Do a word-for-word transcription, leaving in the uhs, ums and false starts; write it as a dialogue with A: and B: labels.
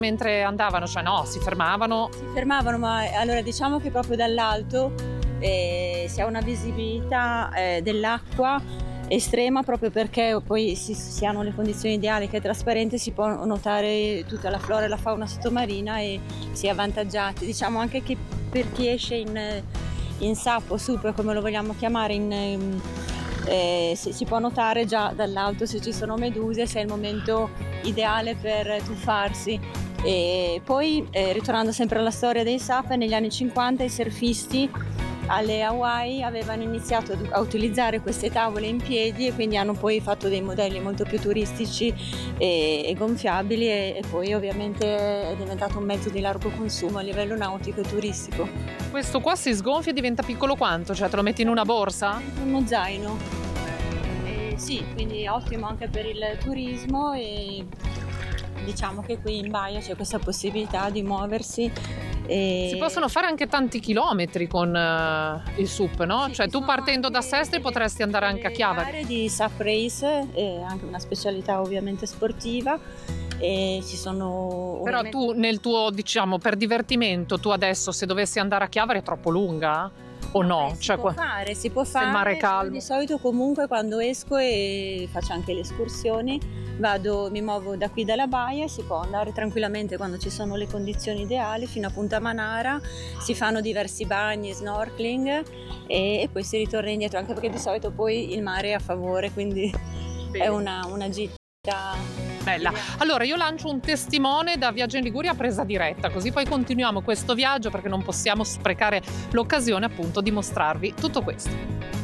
A: mentre andavano, cioè no, si fermavano.
B: Si fermavano, ma allora diciamo che proprio dall'alto eh, si ha una visibilità eh, dell'acqua estrema, proprio perché poi si, si hanno le condizioni ideali, che è trasparente, si può notare tutta la flora e la fauna sottomarina e si è avvantaggiati. Diciamo anche che per chi esce in, in S A P o S U P, come lo vogliamo chiamare, in, eh, si, si può notare già dall'alto se ci sono meduse, se è il momento ideale per tuffarsi. E poi eh, ritornando sempre alla storia dei S A P, negli anni cinquanta i surfisti alle Hawaii avevano iniziato a utilizzare queste tavole in piedi e quindi hanno poi fatto dei modelli molto più turistici e, e gonfiabili e, e poi ovviamente è diventato un mezzo di largo consumo a livello nautico e turistico.
A: Questo qua si sgonfia e diventa piccolo quanto? Cioè te lo metti in una borsa?
B: Uno zaino. E sì, quindi ottimo anche per il turismo e diciamo che qui in baia c'è questa possibilità di muoversi. E
A: si possono fare anche tanti chilometri con uh, il S U P, no?
B: Sì,
A: cioè tu partendo da Sestri potresti andare anche a Chiavari.
B: Gare di S A F Race, è anche una specialità ovviamente sportiva. E ci sono
A: però
B: ovviamente...
A: tu nel tuo, diciamo, per divertimento, tu adesso se dovessi andare a Chiavari è troppo lunga? O no?
B: Eh, si
A: cioè,
B: può fare, si può fare.
A: Se il mare è calmo.
B: Di solito comunque quando esco e faccio anche le escursioni, vado, mi muovo da qui dalla baia, si può andare tranquillamente quando ci sono le condizioni ideali fino a Punta Manara, si fanno diversi bagni, snorkeling e, e poi si ritorna indietro, anche perché di solito poi il mare è a favore, quindi bene. È una, una gita
A: bella. Allora io lancio un testimone da Viaggio in Liguria presa diretta, così poi continuiamo questo viaggio perché non possiamo sprecare l'occasione appunto di mostrarvi tutto questo.